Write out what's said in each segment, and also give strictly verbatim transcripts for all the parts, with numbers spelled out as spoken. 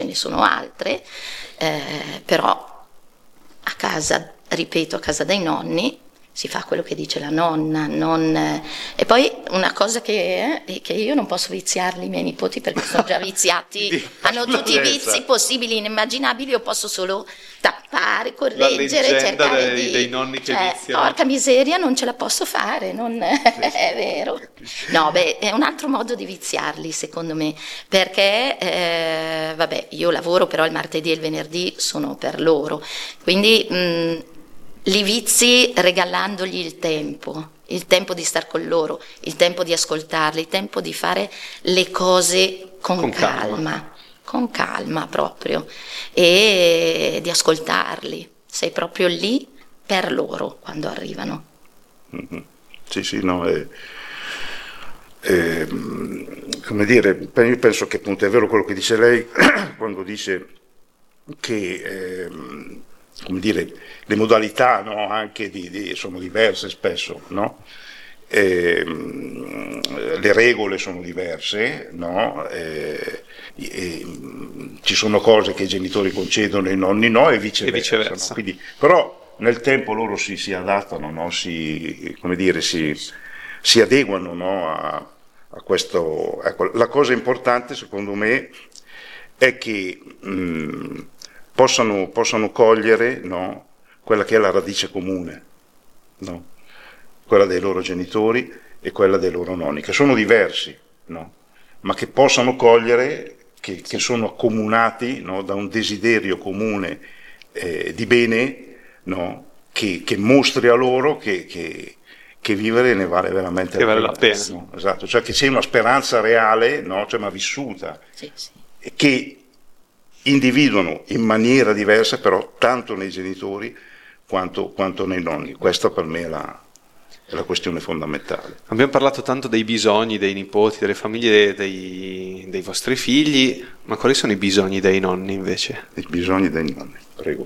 ne sono altre, eh, però a casa, ripeto, a casa dei nonni si fa quello che dice la nonna, non... e poi una cosa che, eh, che io non posso viziarli i miei nipoti perché sono già viziati, hanno tutti i vizi possibili e inimmaginabili, io posso solo tappare, correggere, cercare dei, di... dei nonni che cioè, viziano. Porca miseria, non ce la posso fare, non è vero. No, beh, è un altro modo di viziarli secondo me, perché eh, vabbè, io lavoro però il martedì e il venerdì sono per loro, quindi mh, li vizi regalandogli il tempo, il tempo di star con loro, il tempo di ascoltarli, il tempo di fare le cose con, con calma, calma, con calma proprio, e di ascoltarli. Sei proprio lì per loro quando arrivano. Mm-hmm. Sì, sì, no, è, è, come dire, io penso che appunto è vero quello che dice lei quando dice che eh, come dire, le modalità, no, anche di, di, sono diverse spesso, no? E, le regole sono diverse, no? E, e, ci sono cose che i genitori concedono e i nonni no, e viceversa. E viceversa. No? Quindi, però nel tempo loro si, si adattano, no? si, come dire, si, si adeguano, no? a, a questo. Ecco, la cosa importante secondo me è che mh, Possano, possano cogliere, no, quella che è la radice comune, no? Quella dei loro genitori e quella dei loro nonni, che sono diversi, no? Ma che possano cogliere, che, che sono accomunati, no, da un desiderio comune eh, di bene, no? che, che mostri a loro che, che, che vivere ne vale veramente che vale la pena. No? Esatto, cioè che c'è una speranza reale, no? Cioè, ma vissuta, sì, sì. E che individuano in maniera diversa però tanto nei genitori quanto, quanto nei nonni. Questa per me è la, è la questione fondamentale. Abbiamo parlato tanto dei bisogni dei nipoti, delle famiglie dei, dei vostri figli, ma quali sono i bisogni dei nonni invece? I bisogni dei nonni, prego.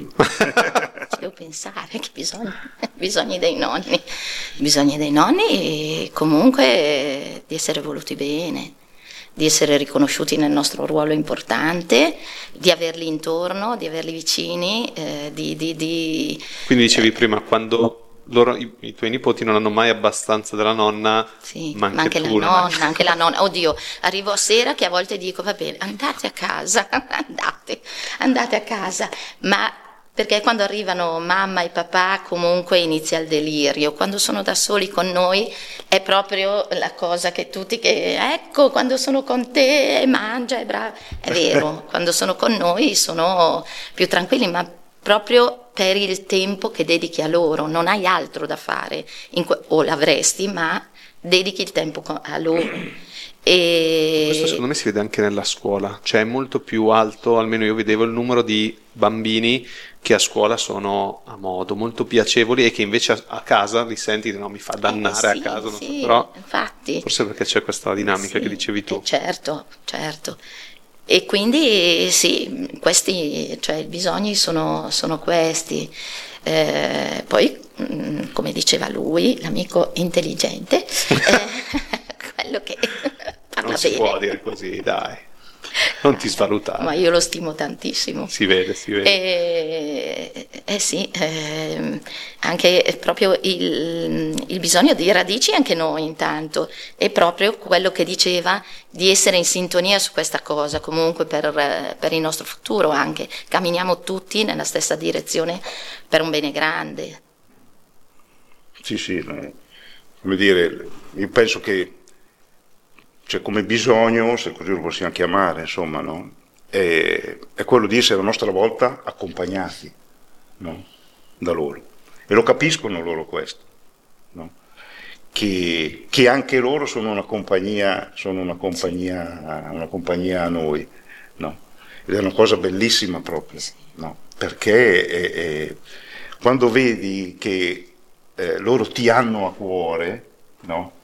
Devo pensare che bisogni, bisogni dei nonni, bisogni dei nonni comunque di essere voluti bene, di essere riconosciuti nel nostro ruolo importante, di averli intorno, di averli vicini, eh, di, di, di... Quindi dicevi eh, prima, quando loro, i, i tuoi nipoti non hanno mai abbastanza della nonna, sì, ma anche, ma anche tu, la nonna, anche la nonna, oddio, arrivo a sera che a volte dico, va bene, andate a casa, andate, andate a casa, ma... perché quando arrivano mamma e papà comunque inizia il delirio, quando sono da soli con noi è proprio la cosa che tutti che ecco quando sono con te mangia, è bravo, è vero, quando sono con noi sono più tranquilli, ma proprio per il tempo che dedichi a loro, non hai altro da fare, in que- o l'avresti, ma dedichi il tempo a loro. E... questo secondo me si vede anche nella scuola, cioè è molto più alto, almeno io vedevo il numero di bambini che a scuola sono a modo, molto piacevoli, e che invece a, a casa li senti, no, mi fa dannare eh sì, a casa, non sì, so, però infatti, forse perché c'è questa dinamica sì, che dicevi tu. eh, certo, certo. E quindi sì, questi, cioè i bisogni sono, sono questi. Eh, poi, mh, come diceva lui, l'amico intelligente, eh, quello che parla non si bene. può dire così, dai, non ti svalutare. Ma io lo stimo tantissimo. Si vede, si vede. Eh, eh sì, eh, anche proprio il, il bisogno di radici anche noi intanto, è proprio quello che diceva di essere in sintonia su questa cosa, comunque per, per il nostro futuro anche, camminiamo tutti nella stessa direzione per un bene grande. Sì, sì, come dire, io penso che cioè come bisogno, se così lo possiamo chiamare, insomma, no? È, è quello di essere a nostra volta accompagnati, no? Da loro. E lo capiscono loro questo, no? Che, che anche loro sono una compagnia, sono una compagnia, una compagnia a noi, no? Ed è una cosa bellissima proprio, no? Perché è, è, quando vedi che eh, loro ti hanno a cuore, no?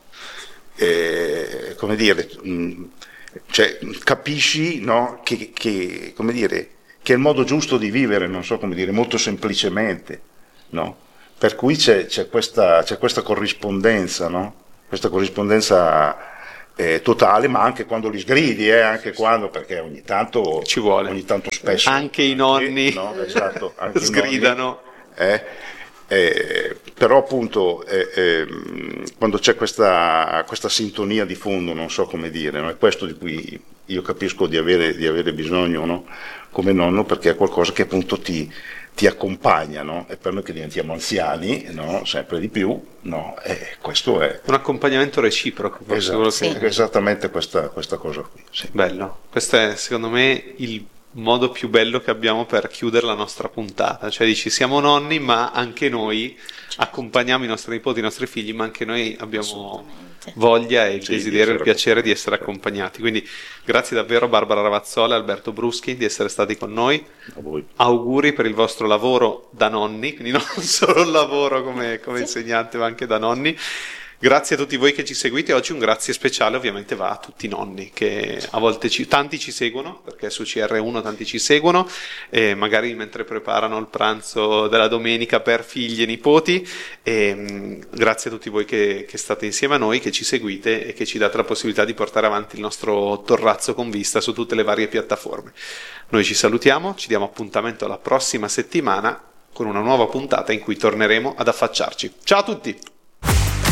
Eh, come dire, mh, cioè, capisci, no, che, che, come dire, che è il modo giusto di vivere, non so come dire, molto semplicemente, no? Per cui c'è, c'è, questa, c'è questa corrispondenza, no? Questa corrispondenza eh, totale, ma anche quando li sgridi, eh, anche quando, perché ogni tanto ci vuole, ogni tanto spesso anche i nonni no? Esatto, anche sgridano. I nonni, eh, eh, però appunto eh, eh, quando c'è questa, questa sintonia di fondo, non so come dire, no? È questo di cui io capisco di avere, di avere bisogno, no? Come nonno, perché è qualcosa che appunto ti, ti accompagna, no? E per noi che diventiamo anziani, no? Sempre di più, no? E questo è un accompagnamento reciproco, esatto, sì. Esattamente questa, questa cosa qui, sì. Bello, questo è secondo me il modo più bello che abbiamo per chiudere la nostra puntata, cioè dici siamo nonni ma anche noi accompagniamo i nostri nipoti, i nostri figli, ma anche noi abbiamo voglia e il sì, desiderio e il piacere di essere accompagnati. Quindi grazie davvero Barbara Ravazzola e Alberto Bruschi di essere stati con noi. A voi. Auguri per il vostro lavoro da nonni, quindi non solo il lavoro come, come insegnante ma anche da nonni. Grazie a tutti voi che ci seguite. Oggi un grazie speciale ovviamente va a tutti i nonni che a volte ci, tanti ci seguono, perché su C R uno tanti ci seguono, e magari mentre preparano il pranzo della domenica per figli e nipoti. E, mh, grazie a tutti voi che, che state insieme a noi, che ci seguite e che ci date la possibilità di portare avanti il nostro Torrazzo con Vista su tutte le varie piattaforme. Noi ci salutiamo, ci diamo appuntamento alla prossima settimana con una nuova puntata in cui torneremo ad affacciarci. Ciao a tutti!